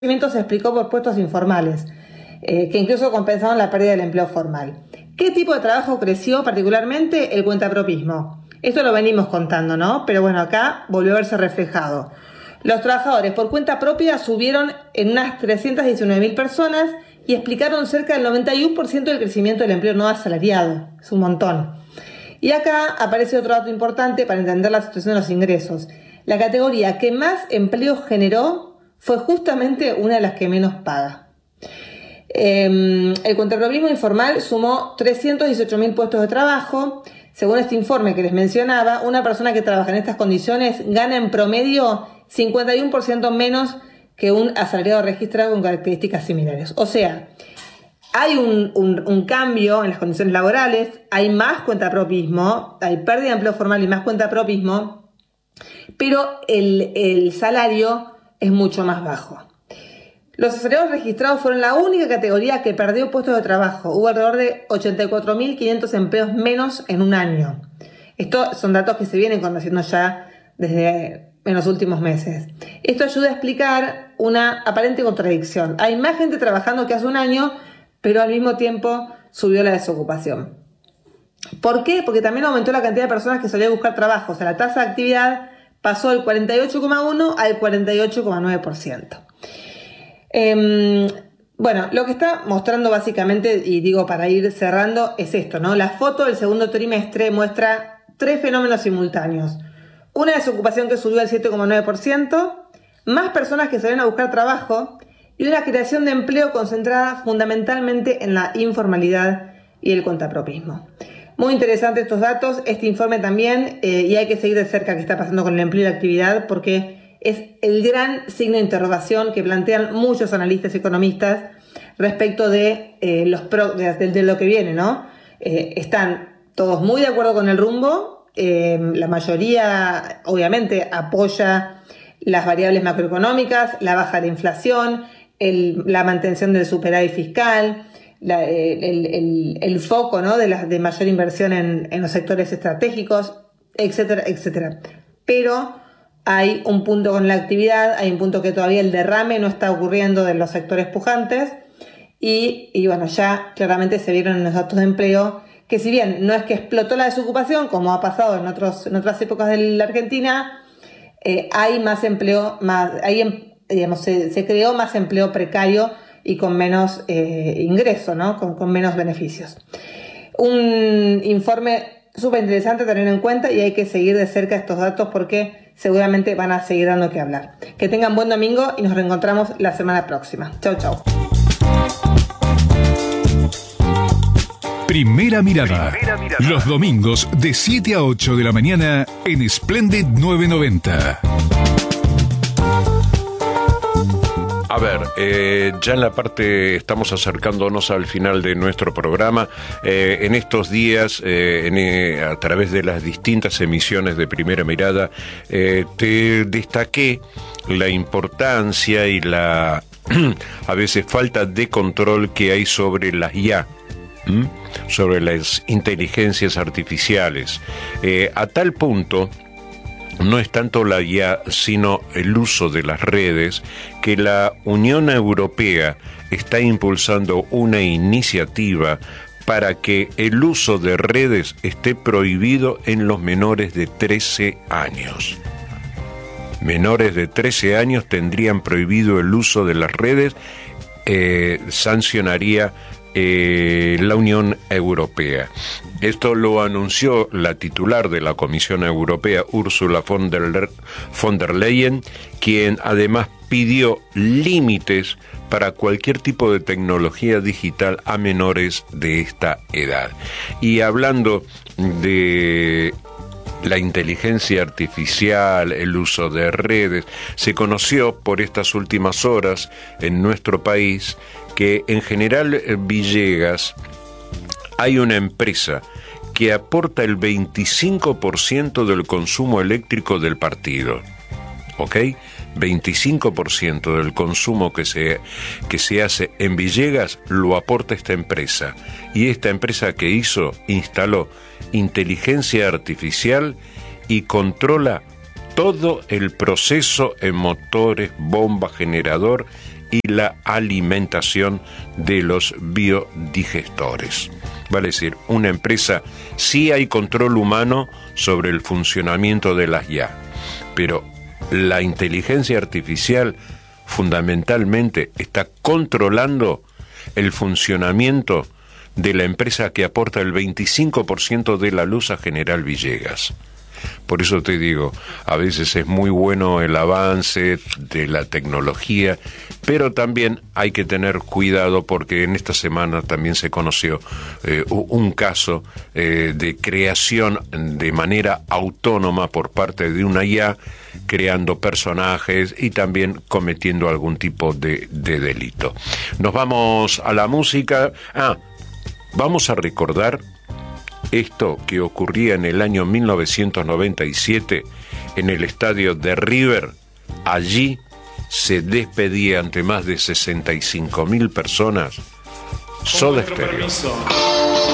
crecimiento se explicó por puestos informales, que incluso compensaron la pérdida del empleo formal. ¿Qué tipo de trabajo creció particularmente? El cuentapropismo. Esto lo venimos contando, ¿no? Pero bueno, acá volvió a verse reflejado. Los trabajadores por cuenta propia subieron en unas 319.000 personas y explicaron cerca del 91% del crecimiento del empleo no asalariado. Es un montón. Y acá aparece otro dato importante para entender la situación de los ingresos. La categoría que más empleo generó fue justamente una de las que menos paga. El cuentapropismo informal sumó 318.000 puestos de trabajo. Según este informe que les mencionaba, una persona que trabaja en estas condiciones gana en promedio 51% menos que un asalariado registrado con características similares. O sea, hay un cambio en las condiciones laborales, hay más cuentapropismo, hay pérdida de empleo formal y más cuentapropismo, pero el salario es mucho más bajo. Los asalariados registrados fueron la única categoría que perdió puestos de trabajo. Hubo alrededor de 84.500 empleos menos en un año. Estos son datos que se vienen conociendo ya desde en los últimos meses. Esto ayuda a explicar una aparente contradicción. Hay más gente trabajando que hace un año, pero al mismo tiempo subió la desocupación. ¿Por qué? Porque también aumentó la cantidad de personas que salían a buscar trabajo. O sea, la tasa de actividad pasó del 48,1% al 48,9%. Bueno, lo que está mostrando básicamente, y digo para ir cerrando, es esto, ¿no? La foto del segundo trimestre muestra 3 fenómenos simultáneos. Una desocupación que subió al 7,9%, más personas que salen a buscar trabajo y una creación de empleo concentrada fundamentalmente en la informalidad y el cuentapropismo. Muy interesantes estos datos, este informe también, y hay que seguir de cerca qué está pasando con el empleo y la actividad, porque es el gran signo de interrogación que plantean muchos analistas y economistas respecto de lo que viene, ¿no? Están todos muy de acuerdo con el rumbo, la mayoría obviamente apoya las variables macroeconómicas, la baja de la inflación, la mantención del superávit fiscal, el foco, ¿no? de mayor inversión en los sectores estratégicos, etcétera, etcétera. Pero hay un punto con la actividad, hay un punto que todavía el derrame no está ocurriendo de los sectores pujantes y bueno, ya claramente se vieron en los datos de empleo que si bien no es que explotó la desocupación, como ha pasado en otras épocas de la Argentina, hay más empleo, se creó más empleo precario y con menos ingreso, ¿no? Con menos beneficios. Un informe súper interesante a tener en cuenta y hay que seguir de cerca estos datos porque seguramente van a seguir dando que hablar. Que tengan buen domingo y nos reencontramos la semana próxima. Chau, chau. Primera mirada. Los domingos de 7 a 8 de la mañana en Splendid 990. A ver, ya en la parte, estamos acercándonos al final de nuestro programa. En estos días, a través de las distintas emisiones de Primera Mirada, te destaqué la importancia y la, a veces, falta de control que hay sobre las IA, sobre las inteligencias artificiales. A tal punto, no es tanto la IA, sino el uso de las redes, que la Unión Europea está impulsando una iniciativa para que el uso de redes esté prohibido en los menores de 13 años. Menores de 13 años tendrían prohibido el uso de las redes, sancionaría la Unión Europea. Esto lo anunció la titular de la Comisión Europea, Ursula von der Leyen, quien además pidió límites para cualquier tipo de tecnología digital a menores de esta edad. Y hablando de la inteligencia artificial, el uso de redes, se conoció por estas últimas horas en nuestro país que en General Villegas hay una empresa que aporta el 25% del consumo eléctrico del partido. ¿Ok? 25% del consumo que se hace en Villegas lo aporta esta empresa. Y esta empresa que instaló inteligencia artificial y controla todo el proceso en motores, bomba, generador y la alimentación de los biodigestores. Vale decir, una empresa, sí hay control humano sobre el funcionamiento de las IA, pero la inteligencia artificial fundamentalmente está controlando el funcionamiento de la empresa que aporta el 25% de la luz a General Villegas. Por eso te digo, a veces es muy bueno el avance de la tecnología, pero también hay que tener cuidado porque en esta semana también se conoció un caso de creación de manera autónoma por parte de una IA, creando personajes y también cometiendo algún tipo de delito. Nos vamos a la música. Vamos a recordar esto que ocurría en el año 1997 en el estadio de River. Allí se despedía ante más de 65.000 personas Soda Stereo.